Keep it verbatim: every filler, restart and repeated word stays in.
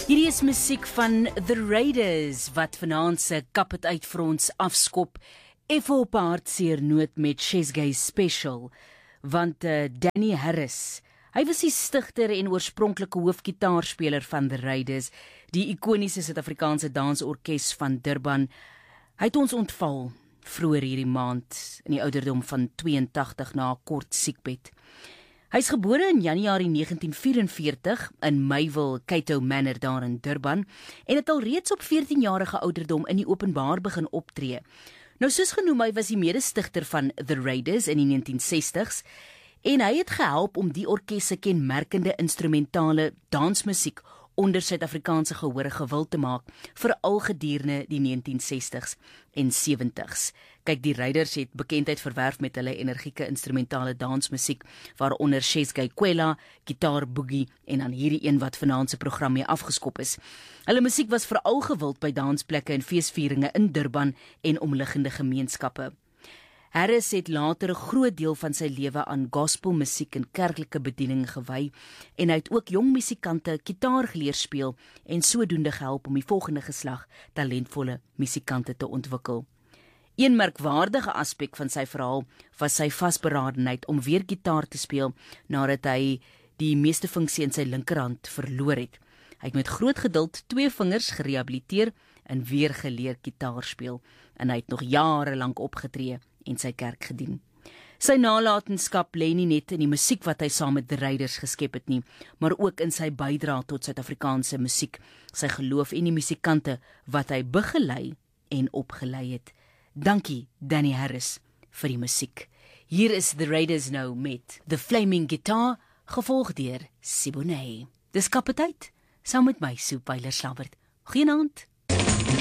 Hierdie is musiek van The Raiders, wat vanaand se Kap het uit vir ons afskop. Effe op 'n hartseer noot met Chesgay Special, want uh, Danny Harris, hy was die stigter en oorspronklike hoofgitaarspeler van The Raiders, die ikoniese Suid-Afrikaanse dansorkes van Durban. Hy het ons ontval vroeër hierdie maand in die ouderdom van twee en tagtig na 'n kort siekbed. Hy is gebore in Januarie negentien vyf en veertig in Mayville, Cato Manor daar in Durban en het al reeds op veertienjarige ouderdom in die openbaar begin optree. Nou soos genoem, hy was die mede-stigter van The Raiders in die negentien sestig's en hy het gehelp om die orkes se kenmerkende instrumentale dansmusiek onder Suid-Afrikaanse gehore gewil te maak, veral gedurende die negentien sestig's en sewentig's. Kyk, die Raiders het bekendheid verwerf met hulle energieke instrumentale dansmusiek, waaronder Chesgay Kwela, Gitaar Boogie en dan hierdie een wat vanaand se program mee afgeskop is. Hulle musiek was veral gewild by dansplekke en feesvieringe in Durban en omliggende gemeenskappe. Harris het later 'n groot deel van sy lewe aan gospelmusiek en kerklike bediening gewy en hy het ook jong musikante gitaar geleer speel en sodoende gehelp om die volgende geslag talentvolle musikante te ontwikkel. Een merkwaardige aspek van sy verhaal was sy vasberadenheid om weer gitaar te speel nadat hy die meeste funksie in sy linkerhand verloor het. Hy het met groot geduld twee vingers gerehabiliteer en weer geleer gitaar speel en hy het nog jare lank opgetree en sy kerk gedien. Sy nalatenskap lê nie net in die musiek wat hy saam met The Raiders geskep het nie, maar ook in sy bydrae tot Suid-Afrikaanse musiek, sy geloof en die musikante wat hy begelei en opgelei het. Dankie Danny Harris vir die musiek. Hier is The Raiders nou met The Flaming Guitar, gevolg deur Siboney. Dis Kap het uit, saam met my Sue Pyler Slabbert. Goeienaand.